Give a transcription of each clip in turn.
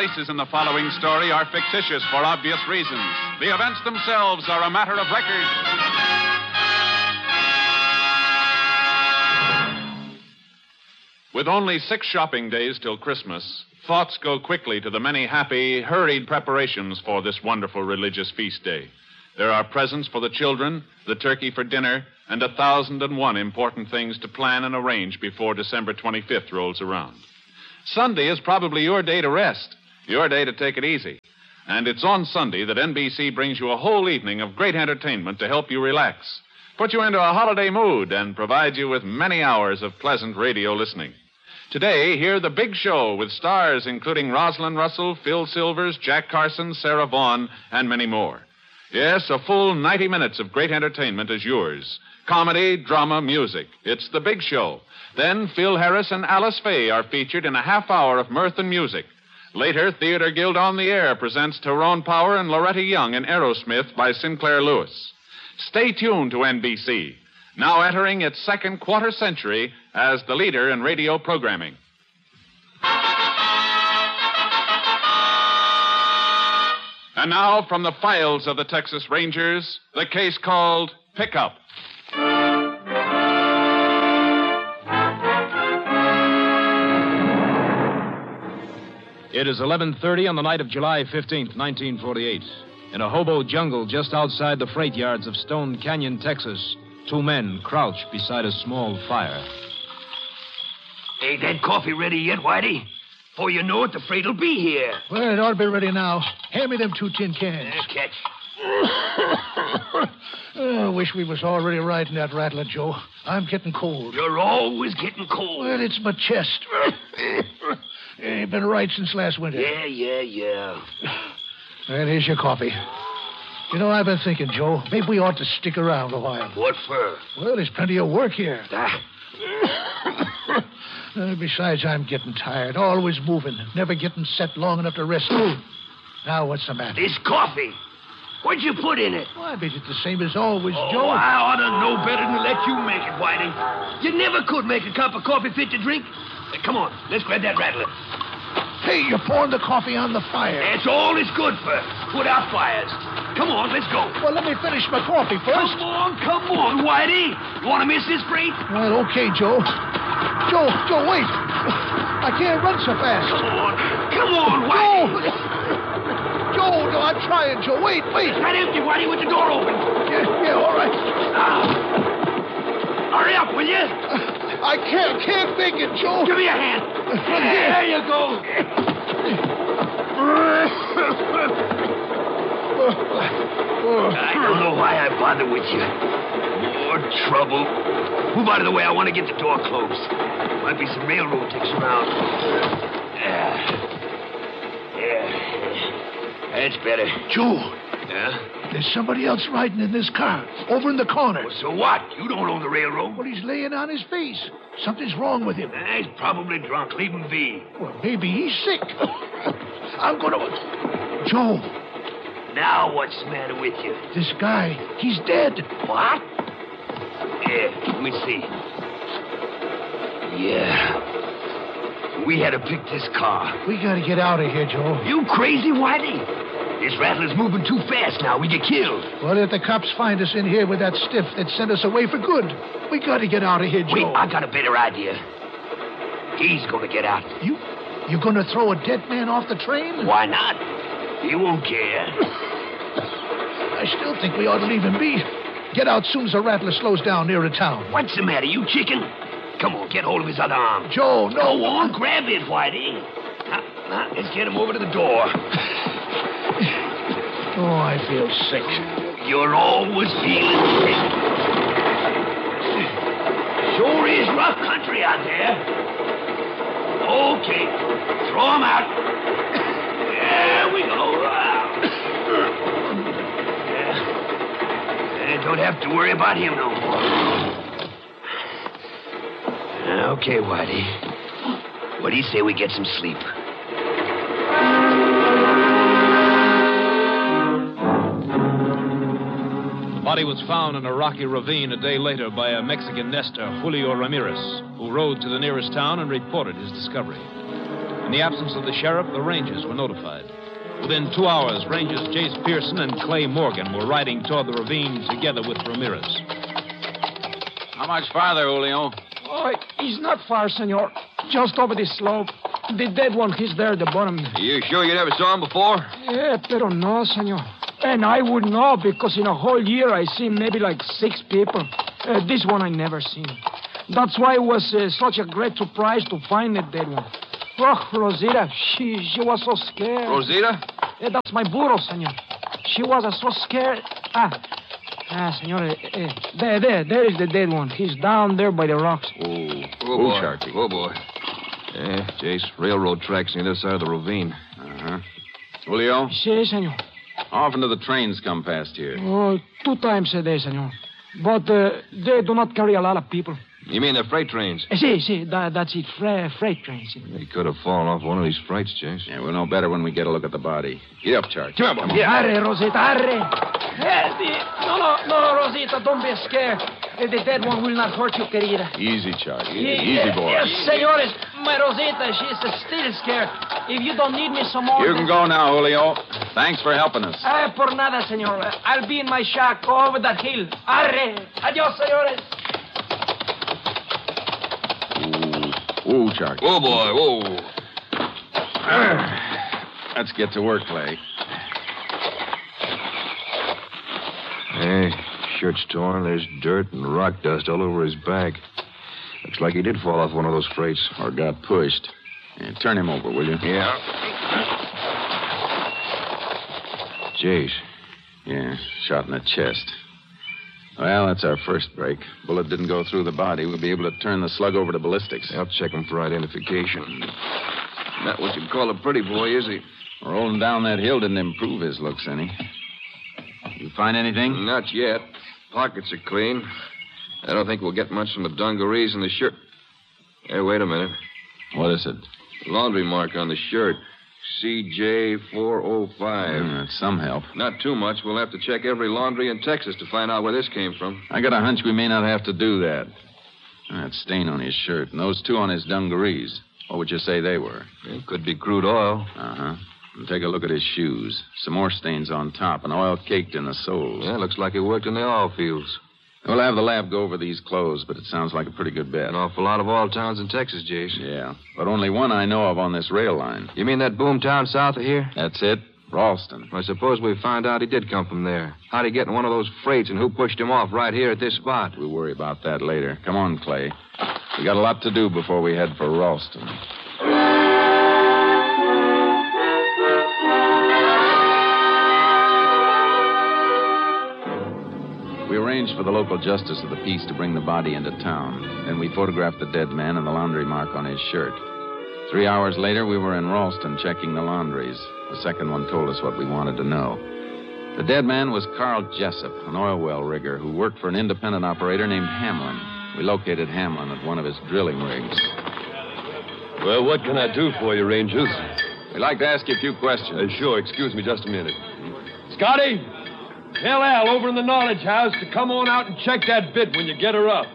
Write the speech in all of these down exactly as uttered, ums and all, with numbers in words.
places in the following story are fictitious for obvious reasons. The events themselves are a matter of record. With only six shopping days till Christmas, thoughts go quickly to the many happy, hurried preparations for this wonderful religious feast day. There are presents for the children, the turkey for dinner, and a thousand and one important things to plan and arrange before December twenty-fifth rolls around. Sunday is probably your day to rest, your day to take it easy. And it's on Sunday that N B C brings you a whole evening of great entertainment to help you relax, put you into a holiday mood, and provide you with many hours of pleasant radio listening. Today, hear The Big Show with stars including Rosalind Russell, Phil Silvers, Jack Carson, Sarah Vaughan, and many more. Yes, a full ninety minutes of great entertainment is yours. Comedy, drama, music. It's The Big Show. Then Phil Harris and Alice Faye are featured in a half hour of mirth and music. Later, Theater Guild on the Air presents Tyrone Power and Loretta Young in Aerosmith by Sinclair Lewis. Stay tuned to N B C, now entering its second quarter century as the leader in radio programming. And now, from the files of the Texas Rangers, the case called Pickup. It is eleven thirty on the night of July fifteenth, nineteen forty-eight. In a hobo jungle just outside the freight yards of Stone Canyon, Texas, two men crouch beside a small fire. Ain't that coffee ready yet, Whitey? Before you know it, the freight'll be here. Well, it ought to be ready now. Hand me them two tin cans. Uh, catch. Oh, I wish we was already riding that rattler, Joe. I'm getting cold. You're always getting cold. Well, it's my chest. Ain't been right since last winter. Yeah, yeah, yeah. Well, here's your coffee. You know, I've been thinking, Joe, maybe we ought to stick around a while. What for? Well, there's plenty of work here. Ah. Uh, besides, I'm getting tired. Always moving. Never getting set long enough to rest. Now, what's the matter? This coffee. What'd you put in it? Well, I bet it's the same as always, Oh, Joe. I ought to know better than to let you make it, Whitey. You never could make a cup of coffee fit to drink. Uh, come on, let's grab that rattler. Hey, you're pouring the coffee on the fire. That's all it's good for. Put out fires. Come on, let's go. Well, let me finish my coffee first. Come on, come on, Whitey. You want to miss this freight? Well, okay, Joe. Joe, Joe, wait. I can't run so fast. Come on. Come on, Whitey. Joe, no, I'm trying, Joe. Wait, wait. It's not empty, Whitey, with the door open. Yeah, yeah, all right. Ah. Hurry up, will you? Uh, I can't, can't make it, Joe. Give me a hand. There you go. I don't know why I bother with you. More trouble. Move out of the way. I want to get the door closed. Might be some railroad ticks around. Yeah. Yeah. That's better. Joe. Yeah? There's somebody else riding in this car, over in the corner. Well, so what? You don't own the railroad. Well, he's laying on his face. Something's wrong with him. Uh, he's probably drunk. Leave him be. Well, maybe he's sick. I'm going to... Joe. Now what's the matter with you? This guy, he's dead. What? Yeah, let me see. Yeah. We had to pick this car. We got to get out of here, Joe. You crazy, Whitey? This rattler's moving too fast now. We get killed. Well, if the cops find us in here with that stiff, they'd send us away for good. We got to get out of here, Joe. Wait, I got a better idea. He's going to get out. You, you going to throw a dead man off the train? Why not? He won't care. I still think we ought to leave him be. Get out soon as the rattler slows down near a town. What's the matter, you chicken? Come on, get hold of his other arm. Joe, no. Go on, grab it, Whitey. Now, now, let's get him over to the door. Oh, I feel sick. You're always feeling sick. Sure is rough country out there. Okay, throw him out. There we go. Yeah. Don't have to worry about him no more. Okay, Whitey. What do you say we get some sleep? The body was found in a rocky ravine a day later by a Mexican nester, Julio Ramirez, who rode to the nearest town and reported his discovery. In the absence of the sheriff, the Rangers were notified. Within two hours, Rangers Jace Pearson and Clay Morgan were riding toward the ravine together with Ramirez. How much farther, Julio? Oh, he's not far, senor. Just over this slope. The dead one, he's there at the bottom. Are you sure you never saw him before? Yeah, pero no, senor. And I would know because in a whole year I seen maybe like six people. Uh, this one I never seen. That's why it was uh, such a great surprise to find the dead one. Oh, Rosita, she she was so scared. Rosita? Uh, that's my burro, senor. She was uh, so scared. Ah, ah, senor, uh, uh, there, there, there is the dead one. He's down there by the rocks. Oh, Oh, boy. Sharky. Oh, boy. Yeah, Jace, railroad tracks on the other side of the ravine. Uh-huh. Julio, Si, senor. how often do the trains come past here? Oh, two times a day, senor. But uh, they do not carry a lot of people. You mean the freight trains? Uh, si, si, that, that's it. Fre- freight trains. They could have fallen off one of these freights, Jace. Yeah, we'll know better when we get a look at the body. Get up, Charge. Come on. Yeah, arre, Rosita, arre. Eh, the- no, no, no, Rosita, don't be scared. Eh, The dead one will not hurt you, querida. Easy, Charge. Yeah, Easy, boy. Yes, senores. My Rosita, she's uh, still scared. If you don't need me some more... You can go now, Julio. Thanks for helping us. Ah, por nada, senor. I'll be in my shack over that hill. Arre. Adios, senores. Ooh, Charge. Oh, boy, whoa. Let's get to work, Clay. Hey, shirt's torn. There's dirt and rock dust all over his back. Looks like he did fall off one of those freights. Or got pushed. Yeah, turn him over, will you? Yeah. Jace. Yeah, shot in the chest. Well, that's our first break. Bullet didn't go through the body. We'll be able to turn the slug over to ballistics. I'll check him for identification. Not what you'd call a pretty boy, is he? Rolling down that hill didn't improve his looks any. You find anything? Not yet. Pockets are clean. I don't think we'll get much from the dungarees and the shirt. Hey, wait a minute. What is it? Laundry mark on the shirt. C J four oh five. Mm, that's some help. Not too much. We'll have to check every laundry in Texas to find out where this came from. I got a hunch we may not have to do that. That stain on his shirt and those two on his dungarees. What would you say they were? It could be crude oil. Uh-huh. And take a look at his shoes. Some more stains on top and oil caked in the soles. Yeah, looks like he worked in the oil fields. We'll have the lab go over these clothes, but it sounds like a pretty good bet. An awful lot of oil towns in Texas, Jace. Yeah, but only one I know of on this rail line. You mean that boom town south of here? That's it, Ralston. I suppose we find out he did come from there. How'd he get in one of those freights and who pushed him off right here at this spot? We'll worry about that later. Come on, Clay. We got a lot to do before we head for Ralston. We arranged for the local justice of the peace to bring the body into town. Then we photographed the dead man and the laundry mark on his shirt. Three hours later, we were in Ralston checking the laundries. The second one told us what we wanted to know. The dead man was Carl Jessup, an oil well rigger who worked for an independent operator named Hamlin. We located Hamlin at one of his drilling rigs. Well, what can I do for you, Rangers? We'd like to ask you a few questions. Uh, sure, excuse me just a minute. Scotty, tell Al over in the knowledge house to come on out and check that bit when you get her up.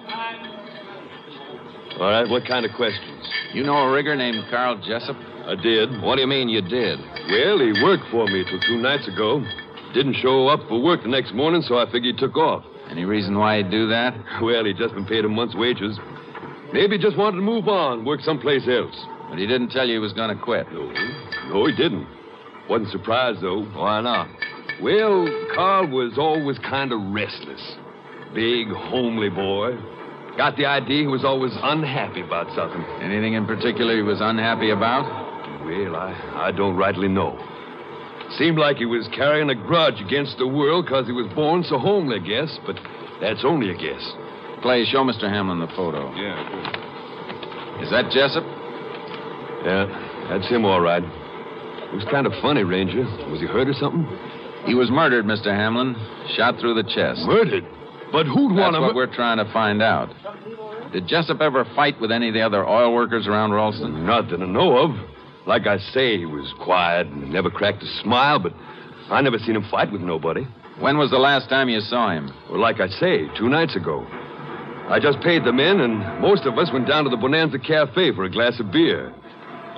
All right, what kind of questions? You know a rigger named Carl Jessup? I did. What do you mean you did? Well, he worked for me till two nights ago. Didn't show up for work the next morning, so I figured he took off. Any reason why he'd do that? Well, he'd just been paid a month's wages. Maybe he just wanted to move on, work someplace else. But he didn't tell you he was going to quit. No, no, he didn't. Wasn't surprised, though. Why not? Well, Carl was always kind of restless. Big, homely boy. Got the idea he was always unhappy about something. Anything in particular he was unhappy about? Well, I, I don't rightly know. Seemed like he was carrying a grudge against the world because he was born so homely, I guess, but that's only a guess. Clay, show Mister Hamlin the photo. Yeah. Is that Jessup? Yeah, that's him, all right. It was kind of funny, Ranger. Was he hurt or something? He was murdered, Mister Hamlin. Shot through the chest. Murdered? But who'd want That's to... what we're trying to find out. Did Jessup ever fight with any of the other oil workers around Ralston? Not that I know of. Like I say, he was quiet and never cracked a smile, but I never seen him fight with nobody. When was the last time you saw him? Well, like I say, two nights ago. I just paid the men, and most of us went down to the Bonanza Cafe for a glass of beer.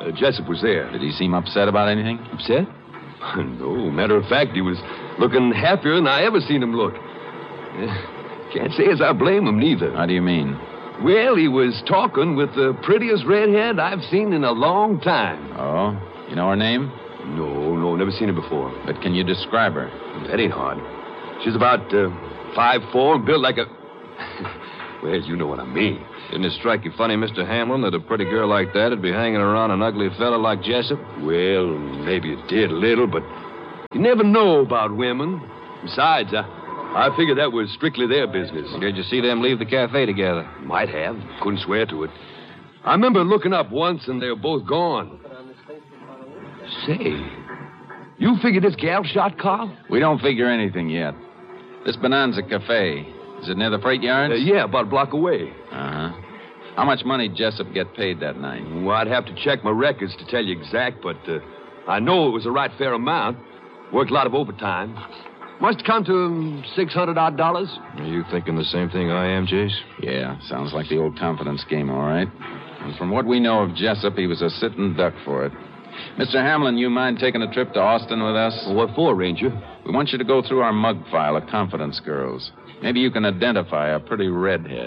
Uh, Jessup was there. Did he seem upset about anything? Upset? No. Matter of fact, he was looking happier than I ever seen him look. Uh, can't say as I blame him, neither. How do you mean? Well, he was talking with the prettiest redhead I've seen in a long time. Oh? You know her name? No, no, never seen her before. But can you describe her? That ain't hard. She's about uh, five foot four and built like a... Well, you know what I mean. Didn't it strike you funny, Mister Hamlin, that a pretty girl like that would be hanging around an ugly fella like Jessup? Well, maybe it did a little, but you never know about women. Besides, I, I figured that was strictly their business. Did you see them leave the cafe together? Might have. Couldn't swear to it. I remember looking up once, and they were both gone. Say, you figure this gal shot Carl? We don't figure anything yet. This Bonanza Cafe, is it near the freight yards? Uh, yeah, about a block away. Uh-huh. How much money did Jessup get paid that night? Well, I'd have to check my records to tell you exact, but uh, I know it was a right fair amount. Worked a lot of overtime. Must come to um, six hundred odd dollars. Are you thinking the same thing I am, Jace? Yeah, sounds like the old confidence game, all right. And from what we know of Jessup, he was a sitting duck for it. Mister Hamlin, you mind taking a trip to Austin with us? Well, what for, Ranger? We want you to go through our mug file of confidence girls. Maybe you can identify a pretty redhead.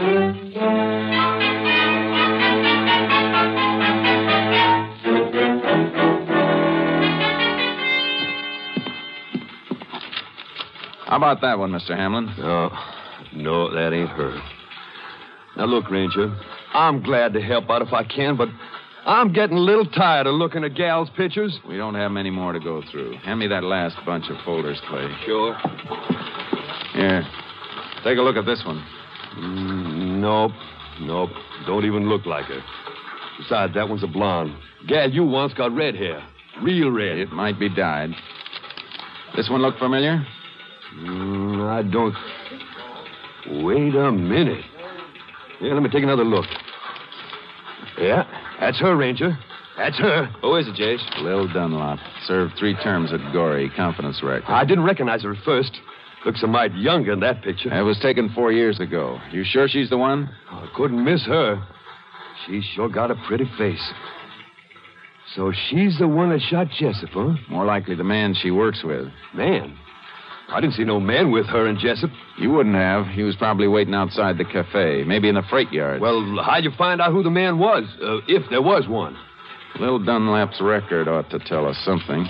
How about that one, Mister Hamlin? No, no, that ain't her. Now, look, Ranger, I'm glad to help out if I can, but I'm getting a little tired of looking at gals' pictures. We don't have many more to go through. Hand me that last bunch of folders, Clay. Sure. Here. Take a look at this one. Mm, nope. Nope. Don't even look like her. Besides, that one's a blonde. Gal you once got red hair. Real red. It might be dyed. This one look familiar? Mm, I don't... Wait a minute. Yeah, let me take another look. Yeah, that's her, Ranger. That's her. Who is it, Jace? Lil Dunlop. Served three terms at Gorey. Confidence record. I didn't recognize her at first. Looks a mite younger in that picture. It was taken four years ago. You sure she's the one? Oh, I couldn't miss her. She's sure got a pretty face. So she's the one that shot Jessup, huh? More likely the man she works with. Man? I didn't see no man with her and Jessup. You wouldn't have. He was probably waiting outside the cafe, maybe in the freight yard. Well, how'd you find out who the man was, uh, if there was one? Lil Dunlap's record ought to tell us something.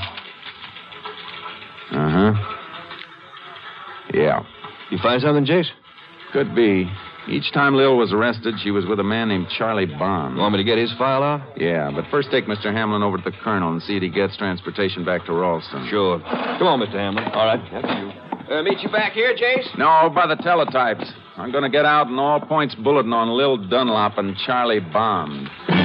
Uh-huh. Yeah. You find something, Jace? Could be. Each time Lil was arrested, she was with a man named Charlie Bond. You want me to get his file out? Yeah, but first take Mister Hamlin over to the Colonel and see if he gets transportation back to Ralston. Sure. Come on, Mister Hamlin. All right, that's you. Uh, meet you back here, Jace? No, by the teletypes. I'm going to get out an all-points bulletin on Lil Dunlop and Charlie Bond.